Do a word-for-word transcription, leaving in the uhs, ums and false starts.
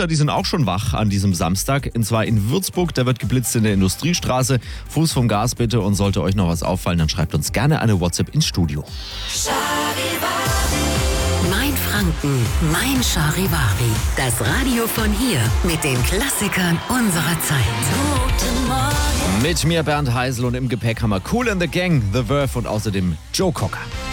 Blitzer, die sind auch schon wach an diesem Samstag. Und zwar in Würzburg, da wird geblitzt in der Industriestraße. Fuß vom Gas bitte, und sollte euch noch was auffallen, dann schreibt uns gerne eine WhatsApp ins Studio. Mein Franken, mein Charivari. Das Radio von hier mit den Klassikern unserer Zeit. Guten Morgen. Mit mir Bernd Heisel und im Gepäck haben wir Kool and the Gang, The Verve und außerdem Joe Cocker.